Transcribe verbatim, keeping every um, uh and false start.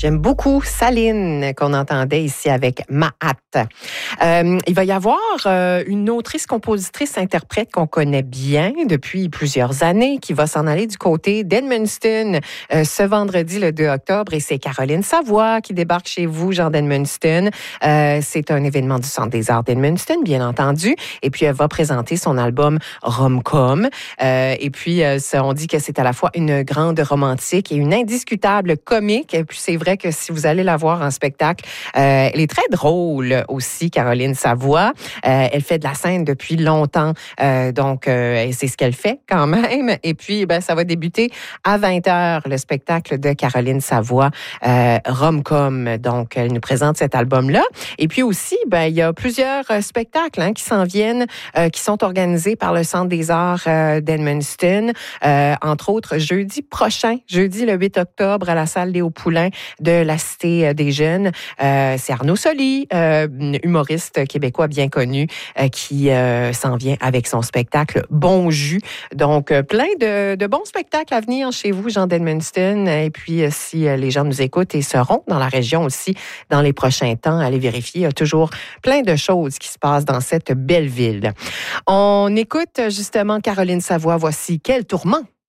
J'aime beaucoup Saline qu'on entendait ici avec Ma Hâte. Euh, il va y avoir euh, une autrice, compositrice, interprète qu'on connaît bien depuis plusieurs années qui va s'en aller du côté d'Edmundston euh, ce vendredi le deux octobre et c'est Caroline Savoie qui débarque chez vous, Jean d'Edmundston. Euh, c'est un événement du Centre des Arts d'Edmundston, bien entendu. Et puis elle va présenter son album Rom-Com. Euh, et puis euh, on dit que c'est à la fois une grande romantique et une indiscutable comique. Et puis c'est vrai que si vous allez la voir en spectacle, euh, elle est très drôle aussi, Caroline Savoie. Euh, elle fait de la scène depuis longtemps, euh, donc euh, c'est ce qu'elle fait quand même. Et puis, ben, ça va débuter à vingt heures, le spectacle de Caroline Savoie, euh, Rom-Com. Donc, elle nous présente cet album-là. Et puis aussi, ben, il y a plusieurs spectacles hein, qui s'en viennent, euh, qui sont organisés par le Centre des Arts euh, d'Edmundston. Euh, entre autres, jeudi prochain, jeudi le huit octobre, à la salle Léo Poulain de la Cité des Jeunes. Euh, c'est Arnaud Soli, euh, humoriste québécois bien connu, euh, qui euh, s'en vient avec son spectacle Bon Jus. Donc, euh, plein de, de bons spectacles à venir chez vous, Jean d'Edmundston. Et puis, euh, si euh, les gens nous écoutent et seront dans la région aussi dans les prochains temps, allez vérifier. Il y a toujours plein de choses qui se passent dans cette belle ville. On écoute justement Caroline Savoie. Voici Quel tourment!